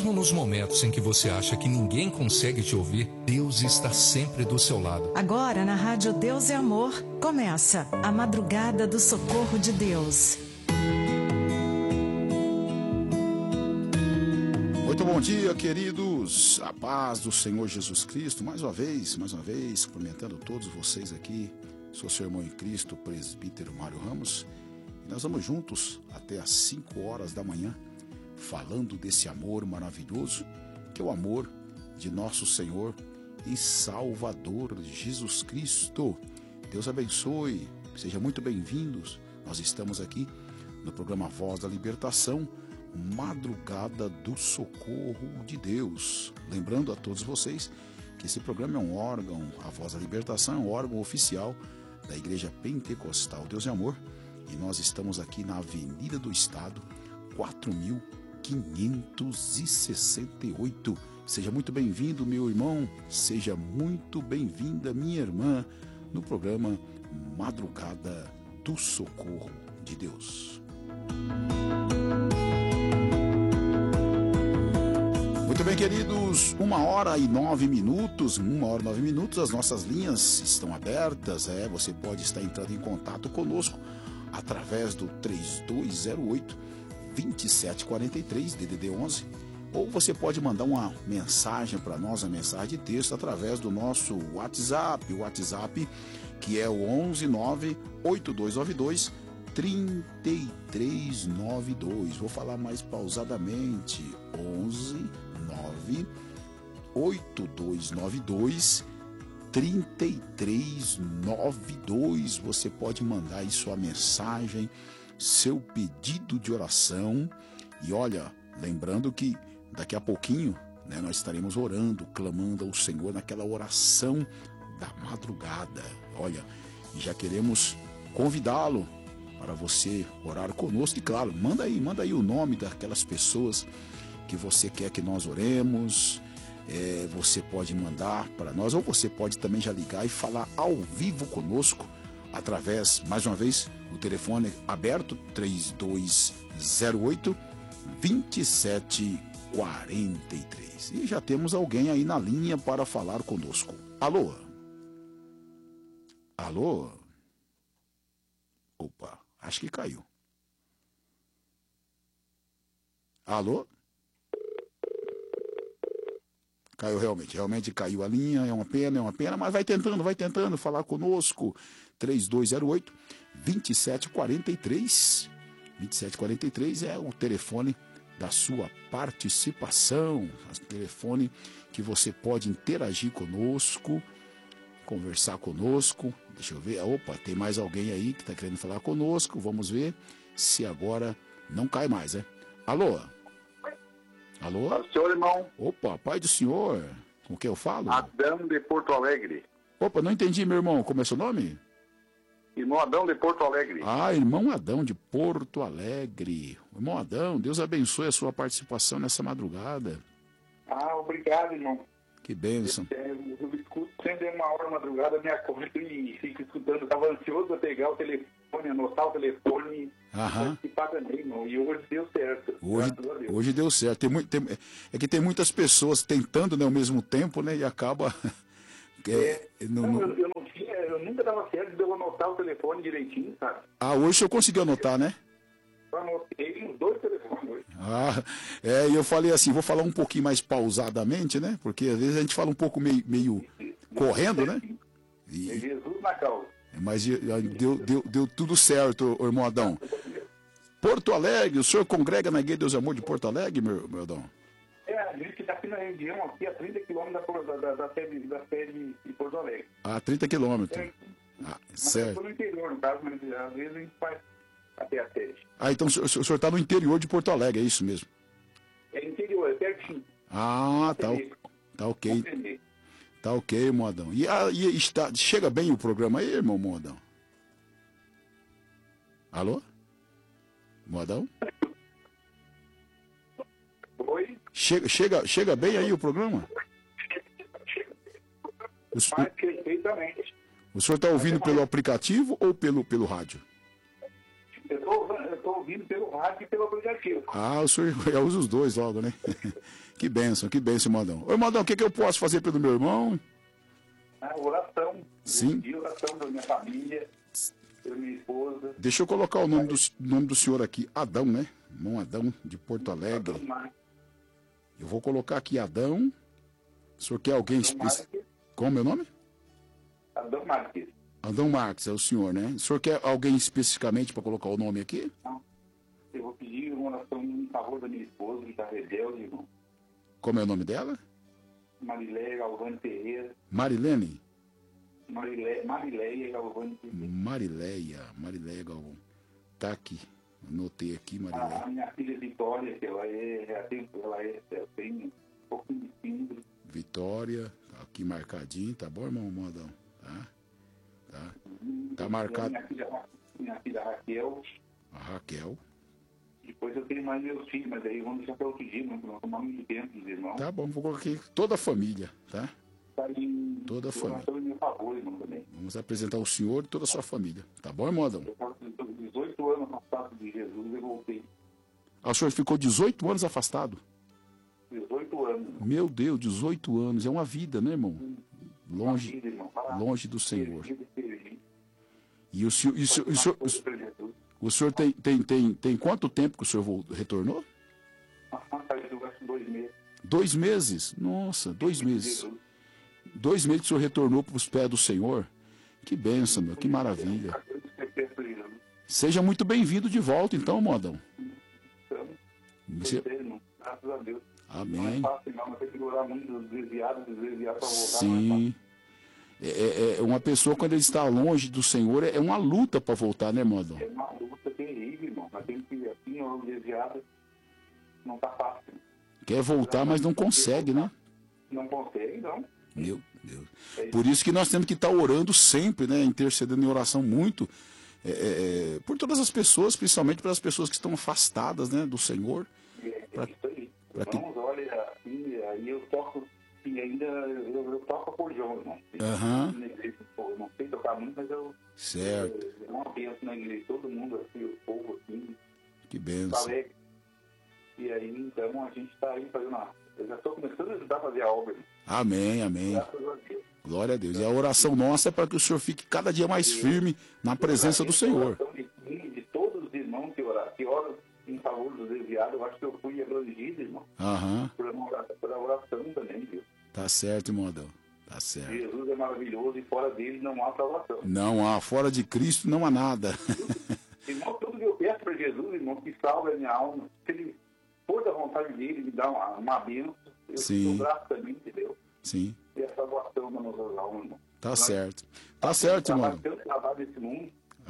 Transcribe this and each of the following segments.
Mesmo nos momentos em que você acha que ninguém consegue te ouvir, Deus está sempre do seu lado. Agora na Rádio Deus é Amor, começa a Madrugada do Socorro de Deus. Muito bom dia, queridos. A paz do Senhor Jesus Cristo. Mais uma vez, cumprimentando todos vocês aqui. Sou seu irmão em Cristo, presbítero Mário Ramos. E nós vamos juntos até às 5 horas da manhã, falando desse amor maravilhoso, que é o amor de nosso Senhor e Salvador Jesus Cristo. Deus abençoe, sejam muito bem-vindos. Nós estamos aqui no programa Voz da Libertação, Madrugada do Socorro de Deus. Lembrando a todos vocês que esse programa é um órgão, a Voz da Libertação é um órgão oficial da Igreja Pentecostal Deus e Amor, e nós estamos aqui na Avenida do Estado, 4568. Seja muito bem-vindo, meu irmão, seja muito bem-vinda, minha irmã, no programa Madrugada do Socorro de Deus. Muito bem, queridos, 1h09, as nossas linhas estão abertas, você pode estar entrando em contato conosco através do 3208-2743, DDD 11, ou você pode mandar uma mensagem para nós, uma mensagem de texto, através do nosso WhatsApp, que é o 11982923392. Vou falar mais pausadamente, 11982923392. Você pode mandar aí sua mensagem, seu pedido de oração. E olha, lembrando que daqui a pouquinho, nós estaremos orando, clamando ao Senhor naquela oração da madrugada. Olha, já queremos convidá-lo para você orar conosco. E claro, manda aí o nome daquelas pessoas que você quer que nós oremos. Você pode mandar para nós, ou você pode também já ligar e falar ao vivo conosco, através, mais uma vez, o telefone aberto, 3208-2743. E já temos alguém aí na linha para falar conosco. Alô? Alô? Opa, acho que caiu. Alô? Caiu realmente caiu a linha, é uma pena, mas vai tentando falar conosco. 3208-2743. 2743 é o telefone da sua participação, o telefone que você pode interagir conosco, conversar conosco. Deixa eu ver, opa, tem mais alguém aí que está querendo falar conosco. Vamos ver se agora não cai mais, Alô? Alô? Pai do senhor, irmão. Opa, pai do senhor. Com quem eu falo? Adão de Porto Alegre. Opa, não entendi, meu irmão. Como é seu nome? Irmão Adão de Porto Alegre. Ah, irmão Adão de Porto Alegre. Irmão Adão, Deus abençoe a sua participação nessa madrugada. Ah, obrigado, irmão. Que bênção. Eu escuto sempre uma hora da madrugada, me acordo e fico escutando. Estava ansioso para pegar o telefone, anotar o telefone e participar também, irmão. E hoje deu certo. Hoje deu certo. É que tem muitas pessoas tentando, ao mesmo tempo, e acaba... Eu nunca dava certo de eu anotar o telefone direitinho, sabe? Ah, hoje o senhor conseguiu anotar, né? Eu anotei os 2 telefones hoje. E eu falei assim, vou falar um pouquinho mais pausadamente, porque às vezes a gente fala um pouco meio correndo, É Jesus na causa. Mas deu tudo certo, irmão Adão. Porto Alegre, o senhor congrega na Igreja Deus e Amor de Porto Alegre, meu Adão? A gente está aqui na região, aqui a 30 quilômetros da sede de Porto Alegre. 30 quilômetros. Certo. Eu estou no interior, no caso, mas às vezes a gente faz até a sede. Então o senhor está no interior de Porto Alegre, é isso mesmo? É interior, é pertinho. Tá ok. Tá ok, irmão Adão. Chega bem o programa aí, irmão Adão? Alô? Irmão Adão? Oi? Chega bem aí o programa? Perfeitamente. O senhor está ouvindo pelo aplicativo ou pelo rádio? Eu estou ouvindo pelo rádio e pelo aplicativo. O senhor usa os dois logo, né? Que bênção, irmãodão. Ô, irmãodão, o que eu posso fazer pelo meu irmão? Oração. Sim. Oração da minha família, da minha esposa. Deixa eu colocar o nome do senhor aqui. Adão, né? Irmão Adão, de Porto Alegre. Eu vou colocar aqui Adão. O senhor quer alguém específico? Qual é o meu nome? Adão Marques. Adão Marques, é o senhor, né? O senhor quer alguém especificamente para colocar o nome aqui? Não. Eu vou pedir uma oração em favor da minha esposa, que está rebelde, irmão. Como é o nome dela? Marileia Galvani Ferreira. Marilene? Marileia Galvani Ferreira. Marileia Galvani. Tá aqui. Anotei aqui, Marileia. A minha filha Vitória, que ela tem um pouquinho de síndrome. Vitória, tá aqui marcadinho, tá bom, irmão Modão? Tá marcado. Minha filha Raquel. A Raquel. Depois eu tenho mais meus filhos, mas aí vamos deixar para outro dia, não tomar muito tempo, dos irmãos. Tá bom, vou colocar aqui toda a família, tá? Tá em toda a família. Meu favor, irmão, também. Vamos apresentar o senhor e toda a sua família. Tá bom, irmãozão? Eu faço 18 anos afastado de Jesus e voltei. Ah, o senhor ficou 18 anos afastado? 18 anos. Meu Deus, 18 anos. É uma vida, né, irmão? Longe, vida, irmão. Longe do Senhor. E o senhor tem quanto tempo que o senhor retornou? 2 meses. 2 meses? Nossa, 2 meses. 2 meses que o senhor retornou para os pés do Senhor. Que bênção, meu, que maravilha. Seja muito bem-vindo de volta, então, Modão. Graças a Deus. Amém. Não é fácil, não. Tem que durar muito, desviar para voltar. Sim. Uma pessoa, quando ele está longe do Senhor, é uma luta para voltar, né, Modão? É uma luta terrível, irmão. Mas tem que ir assim, ou desviado, não tá fácil. Quer voltar, mas não consegue, né? Não consegue, não. Meu Deus. Por isso que nós temos que estar orando sempre, né? Intercedendo em oração muito. Por todas as pessoas, principalmente pelas pessoas que estão afastadas, né, do Senhor. Isso aí. Vamos, olha, assim, aí eu toco, e ainda eu toco acordeão, irmão. Eu não sei tocar muito, mas eu... Certo. Eu não penso na igreja, todo mundo, assim, o povo, assim... Que benção. E aí, então, a gente está aí fazendo eu já estou começando a ajudar a fazer a obra. Amém, amém. Graças a Deus. Glória a Deus. E a oração nossa é para que o senhor fique cada dia mais firme na presença do Senhor. De todos os irmãos que oram em favor dos desviados, eu acho que eu fui abrangido, irmão. Por a oração também, viu? Tá certo, irmão. Tá certo. Jesus é maravilhoso e fora dele não há salvação. Não há. Fora de Cristo não há nada. Irmão, tudo que eu peço para Jesus, irmão, que salve a minha alma. Se ele for da vontade dele, me dá uma bênção. Eu sou grato também, entendeu? Sim. E a salvação das nossas almas, irmão. Tá certo. Tá certo, irmão. Tanto trabalho nesse mundo.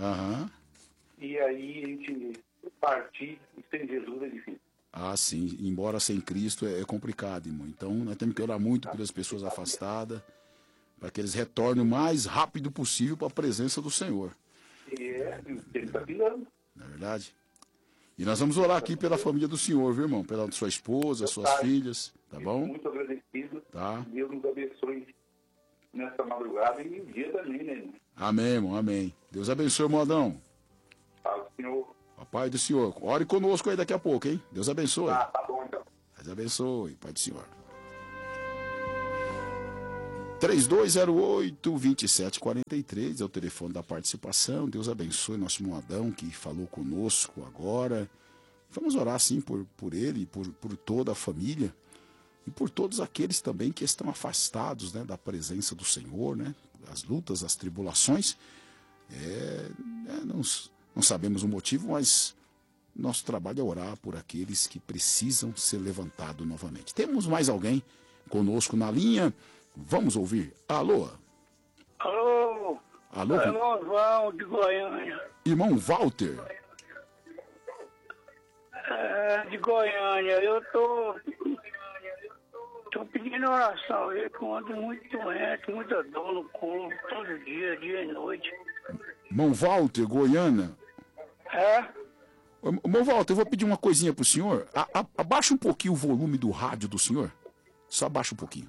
E aí a gente partir e sem Jesus é difícil. Ah, sim. Embora sem Cristo é complicado, irmão. Então nós temos que orar muito pelas pessoas afastadas, para que eles retornem o mais rápido possível para a presença do Senhor. Ele está pilando. Não é verdade? E nós vamos orar aqui pela família do senhor, viu, irmão? Pela sua esposa, suas filhas, tá bom? Muito agradecido. Tá. Deus nos abençoe nessa madrugada e no dia também, né, irmão? Amém, irmão, amém. Deus abençoe, irmão Adão. Fala, Senhor. A paz do Senhor. Ore conosco aí daqui a pouco, hein? Deus abençoe. Tá bom, então. Deus abençoe, Pai do Senhor. 3208-2743 é o telefone da participação. Deus abençoe nosso irmão Adão, que falou conosco agora. Vamos orar, sim, por ele, por toda a família. E por todos aqueles também que estão afastados, né, da presença do Senhor, né? As lutas, as tribulações. Não sabemos o motivo, mas nosso trabalho é orar por aqueles que precisam ser levantados novamente. Temos mais alguém conosco na linha? Vamos ouvir. Alô? Alô? Alô? Irmão Val de Goiânia. Irmão Walter? De Goiânia. Eu tô pedindo oração. Eu ando muito doente, muita dor no corpo, todo dia e noite. Irmão Walter, Goiânia? Irmão Walter, eu vou pedir uma coisinha pro senhor. Abaixa um pouquinho o volume do rádio do senhor. Só abaixa um pouquinho.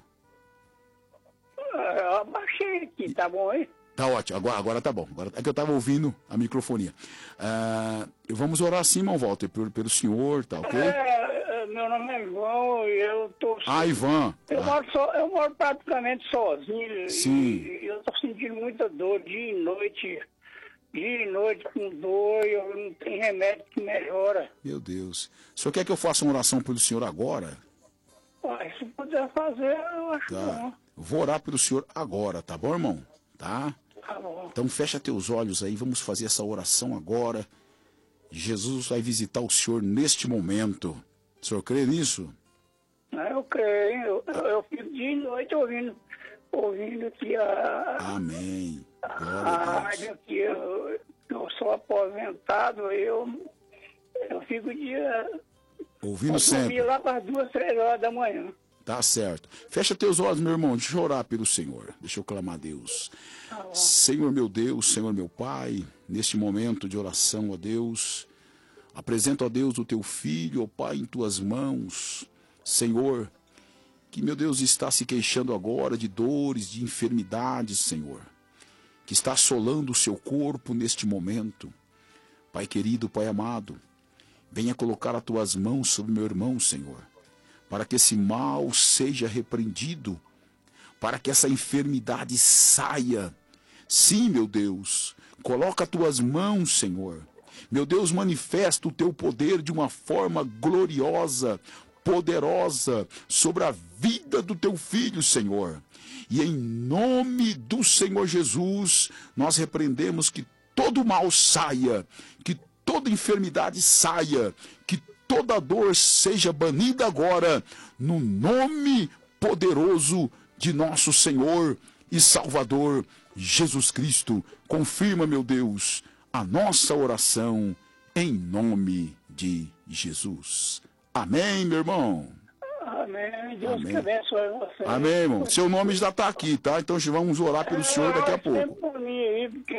Eu abaixei aqui, tá bom aí? Tá ótimo, agora tá bom. Agora é que eu tava ouvindo a microfonia. Vamos orar sim, irmão Walter, pelo senhor, tá ok? meu nome é Ivan e eu tô... Ivan. Eu moro praticamente sozinho. Sim. E eu tô sentindo muita dor dia e noite. Dia e noite com dor, eu não tenho remédio que melhora. Meu Deus. O senhor quer que eu faça uma oração pelo senhor agora? Se puder fazer, eu acho Tá. bom. Vou orar pelo senhor agora, tá bom, irmão? Tá? Tá bom. Então fecha teus olhos aí, vamos fazer essa oração agora. Jesus vai visitar o senhor neste momento. O senhor crê nisso? Eu creio. Eu fico dia e noite ouvindo aqui Amém. Glória a a rádio Deus. aqui. Eu sou aposentado, eu fico Ouvindo sempre. lá para as 2, 3 horas da manhã. Tá certo. Fecha teus olhos, meu irmão. Deixa eu orar pelo Senhor. Deixa eu clamar a Deus. Senhor meu Deus, Senhor meu Pai, neste momento de oração, ó Deus, apresento a Deus o teu filho, ó Pai, em tuas mãos. Senhor, que meu Deus está se queixando agora de dores, de enfermidades, Senhor, que está assolando o seu corpo neste momento. Pai querido, Pai amado, venha colocar as tuas mãos sobre meu irmão, Senhor, para que esse mal seja repreendido, para que essa enfermidade saia. Sim, meu Deus, coloca as tuas mãos, Senhor. Meu Deus, manifesta o teu poder de uma forma gloriosa, poderosa, sobre a vida do teu filho, Senhor. E em nome do Senhor Jesus, nós repreendemos que todo mal saia, que toda enfermidade saia, que toda dor seja banida agora, no nome poderoso de nosso Senhor e Salvador Jesus Cristo. Confirma, meu Deus, a nossa oração em nome de Jesus. Amém, meu irmão? Amém. Deus Amém. que abençoe você. Amém, irmão. Seu nome já está aqui, tá? Então vamos orar pelo senhor daqui a pouco. Sempre por mim aí, porque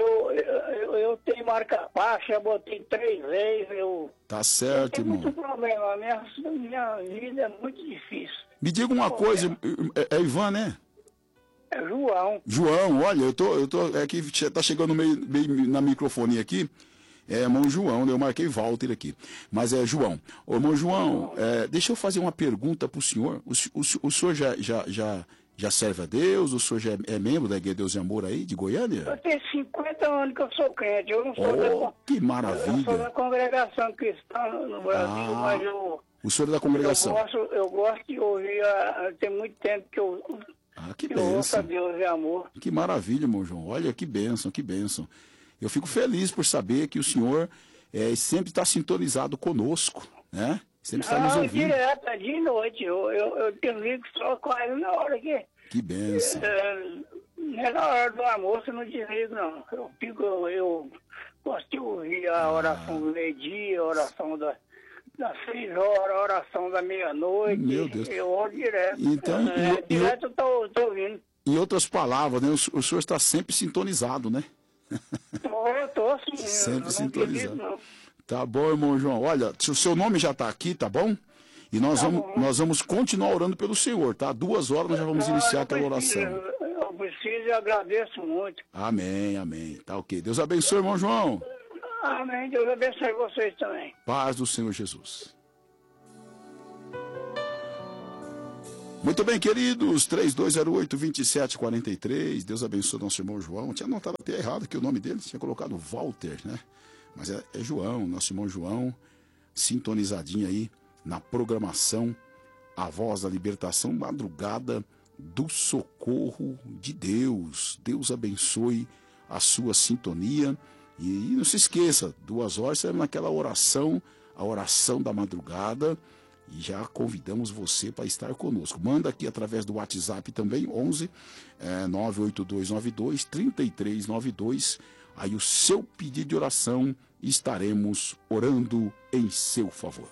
eu tenho marca-passo, já botei 3 vezes, Tá certo, tenho muito irmão. problema, minha vida é muito difícil. Me diga uma coisa, é Ivan, né? É João. João, olha, eu tô, é que tá chegando meio na microfonia aqui, irmão João, eu marquei Walter aqui, mas é João. Ô, irmão João, deixa eu fazer uma pergunta pro senhor, o senhor já serve a Deus, o senhor já é membro da Igreja Deus e Amor aí, de Goiânia? Eu tenho 50 anos que eu sou crente, eu não sou Que eu sou da maravilha! congregação cristã no Brasil, mas O senhor é da congregação? eu gosto de ouvir, tem muito tempo que eu Que ouço a bênção! Deus e Amor. Que maravilha, irmão João. Olha, que bênção, que bênção. Eu fico feliz por saber que o senhor sempre está sintonizado conosco, né? Sempre está nos ouvindo. Direto, é dia e noite. Eu desligo só quase na hora que... Que bênção. Não é na hora do almoço, eu não desligo, não. Eu gosto de ouvir a oração do meio-dia, a oração das 6 horas, a oração da meia-noite. Meu Deus. Eu oro direto. Então, direto eu tô ouvindo. Em outras palavras, né? O senhor está sempre sintonizado, né? Tô sim. Sempre eu sintonizado. Não acredito, não. Tá bom, irmão João. Olha, o seu nome já está aqui, tá bom? E nós vamos continuar orando pelo senhor, tá? 2 horas nós já vamos iniciar aquela oração. Eu preciso e agradeço muito. Amém, amém. Tá ok. Deus abençoe, irmão João. Amém. Deus abençoe vocês também. Paz do Senhor Jesus. Muito bem, queridos, 3208-2743, Deus abençoe nosso irmão João. Tinha anotado até errado aqui o nome dele, tinha colocado Walter, né? Mas é João, nosso irmão João, sintonizadinho aí na programação A Voz da Libertação, madrugada do socorro de Deus. Deus abençoe a sua sintonia. E não se esqueça, 2 horas será naquela oração, a oração da madrugada. E já convidamos você para estar conosco. Manda aqui através do WhatsApp também, 11 98292 3392. Aí o seu pedido de oração, estaremos orando em seu favor.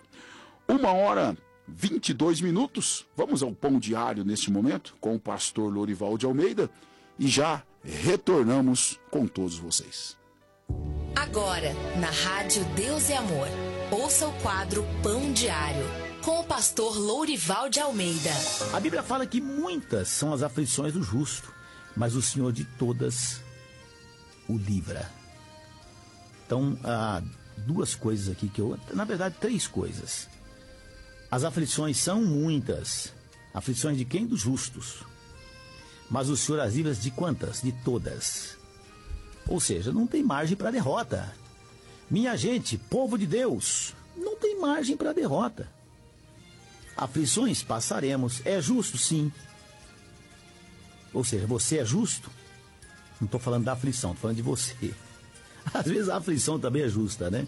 1h22. Vamos ao pão diário neste momento com o pastor Lourival de Almeida e já retornamos com todos vocês. Agora, na Rádio Deus e Amor, ouça o quadro Pão Diário, com o pastor Lourival de Almeida. A Bíblia fala que muitas são as aflições do justo, mas o Senhor de todas o livra. Então, há 2 coisas aqui na verdade 3 coisas. As aflições são muitas. Aflições de quem? Dos justos. Mas o Senhor as livra de quantas? De todas. Ou seja, não tem margem para derrota. Minha gente, povo de Deus, não tem margem para derrota. Aflições passaremos. É justo, sim. Ou seja, você é justo? Não estou falando da aflição, estou falando de você. Às vezes a aflição também é justa, né?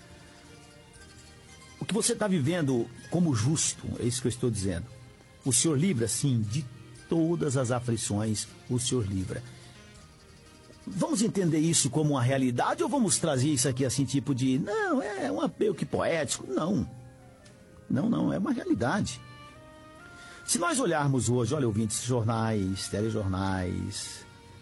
O que você está vivendo como justo, é isso que eu estou dizendo. O Senhor livra, sim, de todas as aflições, o Senhor livra. Vamos entender isso como uma realidade ou vamos trazer isso aqui assim, tipo de... Não, é um apelo que poético. Não, é uma realidade. Se nós olharmos hoje, olha, ouvintes, jornais, telejornais,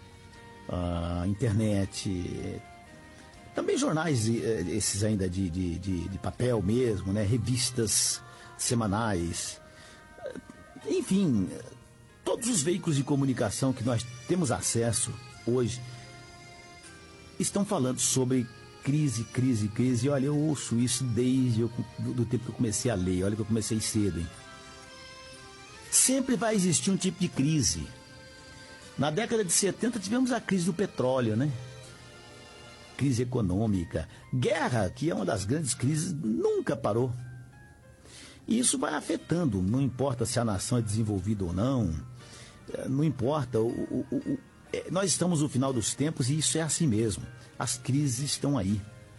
internet, também jornais esses ainda de papel mesmo, né? Revistas semanais, enfim, todos os veículos de comunicação que nós temos acesso hoje estão falando sobre crise. E olha, eu ouço isso desde do tempo que eu comecei a ler. Olha que eu comecei cedo, hein? Sempre vai existir um tipo de crise. Na década de 70 tivemos a crise do petróleo, né? Crise econômica. Guerra, que é uma das grandes crises, nunca parou. E isso vai afetando, não importa se a nação é desenvolvida ou não, não importa. Nós estamos no final dos tempos e isso é assim mesmo. As crises estão aí.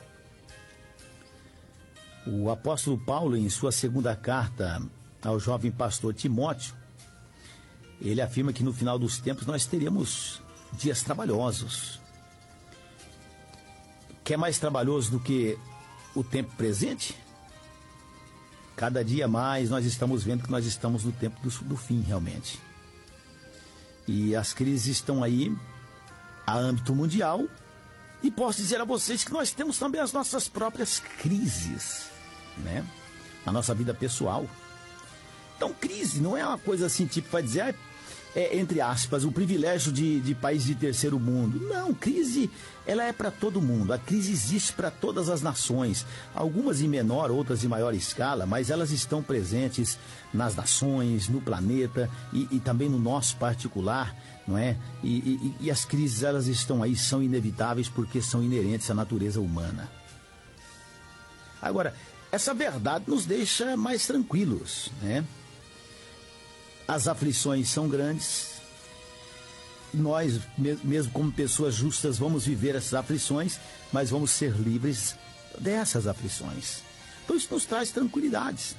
O apóstolo Paulo, em sua segunda carta ao jovem pastor Timóteo, ele afirma que no final dos tempos nós teremos dias trabalhosos. Que é mais trabalhoso do que o tempo presente? Cada dia mais nós estamos vendo que nós estamos no tempo do fim, realmente. E as crises estão aí a âmbito mundial. E posso dizer a vocês que nós temos também as nossas próprias crises, né? Na nossa vida pessoal. Então, crise não é uma coisa assim, tipo, vai dizer, entre aspas, o privilégio de países de terceiro mundo. Não, crise, ela é para todo mundo. A crise existe para todas as nações. Algumas em menor, outras em maior escala, mas elas estão presentes nas nações, no planeta e também no nosso particular, não é? E as crises, elas estão aí, são inevitáveis porque são inerentes à natureza humana. Agora, essa verdade nos deixa mais tranquilos, né? As aflições são grandes. Nós, mesmo como pessoas justas, vamos viver essas aflições, mas vamos ser livres dessas aflições. Então isso nos traz tranquilidade.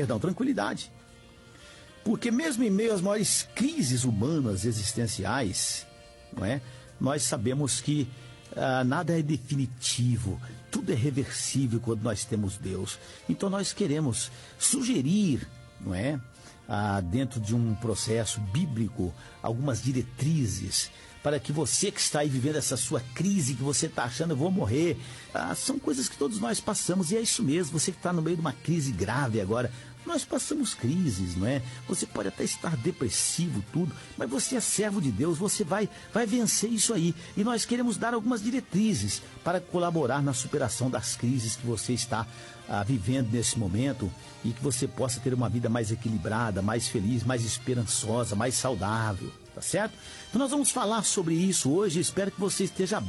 Porque mesmo em meio às maiores crises humanas existenciais, não é? Nós sabemos que nada é definitivo, tudo é reversível quando nós temos Deus. Então nós queremos sugerir, não é? Dentro de um processo bíblico, algumas diretrizes para que você que está aí vivendo essa sua crise, que você está achando, eu vou morrer, são coisas que todos nós passamos, e é isso mesmo. Você que está no meio de uma crise grave agora, nós passamos crises, não é? Você pode até estar depressivo, tudo, mas você é servo de Deus, você vai vencer isso aí, e nós queremos dar algumas diretrizes para colaborar na superação das crises que você está vivendo nesse momento, e que você possa ter uma vida mais equilibrada, mais feliz, mais esperançosa, mais saudável, tá certo? Então nós vamos falar sobre isso hoje, espero que você esteja